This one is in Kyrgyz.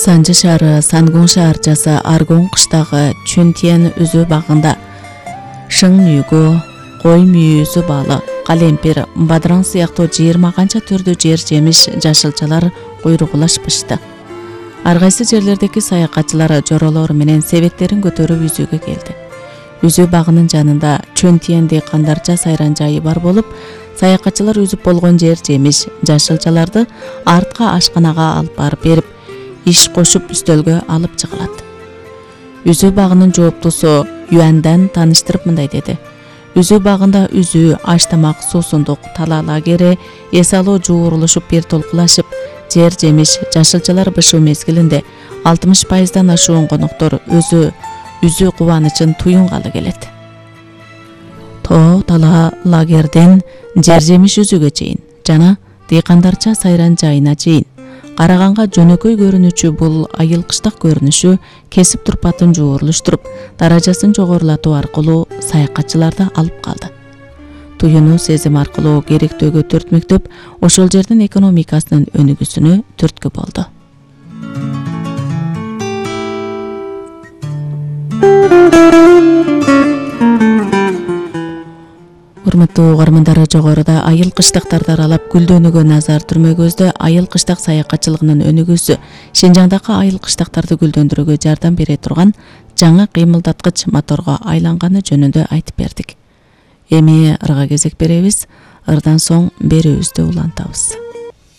Санжы шары Сангун шаарчасы Аргун кыштагы Чөнтиен үзү багында шың нүйгө, кой мүйүзү балы, калемпир, бадыраң сыяктуу 20 канча түрдүү жер жемиш жашылчалар куйругулашпышты. Ар кайсы жерлердеги саякатчылар жоролор менен себеттерин көтөрүп үзүүгө келди. Үзүү багынын жанында Чөнтиен дыйкандарча сайран жайы бар болуп, саякатчылар үзүп болгон жер жемиш жашылчаларды артка ашканага алып барып берип, иш кошуп үстөлгө алып чыгылат. Үзүү багынын жооптусу Юандан таныштырып мындай деди. Үзүү багында үзүү, аш-тамак, суусундук, тала лагери, эс алуу жуурулушуп бир толкулашып, жер жемиш жашылчалар бышуу мезгилинде 60%дан ашуун коноктор үзүү кубанычын туюнгалы келет. Тоо тала лагерден жер жемиш үзүүгө чейин жана дыйкандарча сайран жайына чейин караганга жөнөкөй көрүнүчү бул айыл кыштак көрүнүшү кесип турпатын жуурулуштуруп, даражасын жогорулатуу аркылуу саякатчыларды алып калды. Туюну сезим аркылуу керектөөгө түртмөктөп, ошол жердин экономикасынын өнүгүүсүнө түрткү болду. Урматтуу угармандар, жогоруда айыл кыштактарды аралап гүлдөнүүгө назар түрмөгөздө айыл кыштак саякатчылыгынын өнүгүүсү Шинжаңдагы айыл кыштактарды гүлдөндүрүүгө жардам бере турган жаңы кыймылдаткыч моторго айланганы жөнүндө айтып бердик. Эми ырга кезек беребиз, ырдан соң берүүбүздү улантабыз.